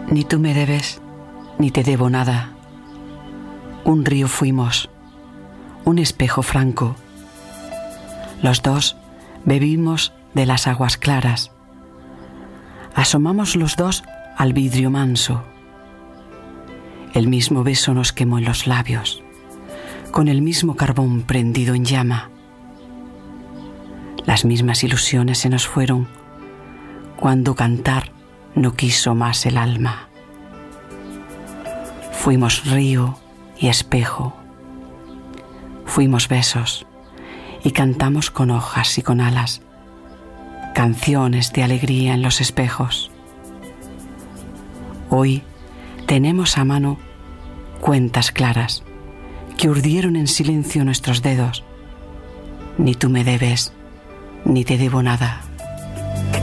Ni tú me debes, ni te debo nada. Un río fuimos, un espejo franco. Los dos bebimos de las aguas claras. Asomamos los dos al vidrio manso. El mismo beso nos quemó en los labios, con el mismo carbón prendido en llama. Las mismas ilusiones se nos fueron cuando cantar no quiso más el alma. Fuimos río y espejo, fuimos besos y cantamos con hojas y con alas canciones de alegría en los espejos. Hoy tenemos a mano cuentas claras que urdieron en silencio nuestros dedos. Ni tú me debes, ni te debo nada.